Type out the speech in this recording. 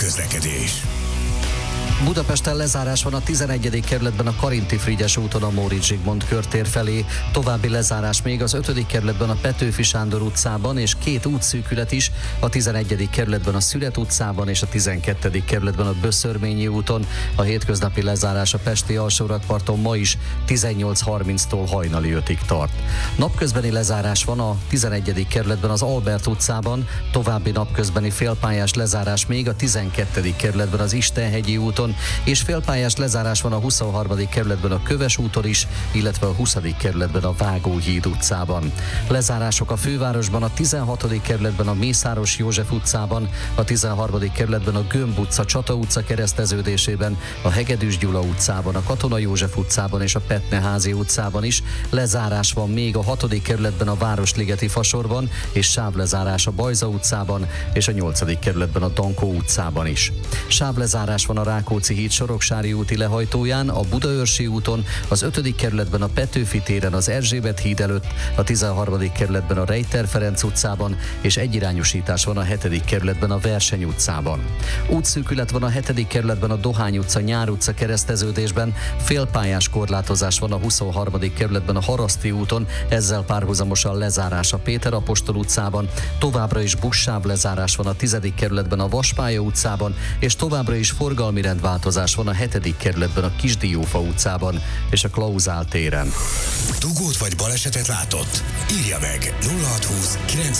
közlekedés. Budapesten lezárás van a 11. kerületben a Karinti-Frigyes úton a Móricz Zsigmond körtér felé. További lezárás még az 5. kerületben a Petőfi Sándor utcában, és 2 útszűkület is a 11. kerületben a Szüret utcában és a 12. kerületben a Böszörményi úton. A hétköznapi lezárás a pesti alsórakparton ma is 18:30-tól hajnali 5-ig tart. Napközbeni lezárás van a 11. kerületben az Albert utcában, további napközbeni félpályás lezárás még a 12. kerületben az Istenhegyi úton, és félpályás lezárás van a 23. kerületben a Köves úton is, illetve a 20. kerületben a Vágóhíd utcában. Lezárások a fővárosban a 16. kerületben a Mészáros József utcában, a 13. kerületben a Gömb utca, Csata utca kereszteződésében, a Hegedűs Gyula utcában, a Katona József utcában és a Petneházi utcában is. Lezárás van még a 6. kerületben a Városligeti Fasorban, és sávlezárás a Bajza utcában és a 8. kerületben a Dankó utcában is. Sávlezárás van a Rákóczi híd Soroksári úti lehajtóján, a Budaörsi úton, az 5. kerületben a Petőfi téren az Erzsébet híd előtt, a 13. kerületben a Rejter Ferenc utcában, és egyirányosítás van a 7. kerületben a Verseny utcában. Útszűkület van a 7. kerületben a Dohány utca, Nyár utca kereszteződésben, félpályás korlátozás van a 23. kerületben a Haraszti úton, ezzel párhuzamosan lezárás a Péter Apostol utcában, továbbra is buszsáv lezárás van a 10. kerületben a Vaspálya utcában, és továbbra is forgalmi rendváltozás van a 7. kerületben a Kisdiófa utcában és a Klauzál téren. Dugót vagy balesetet látott? Írja meg 0620 9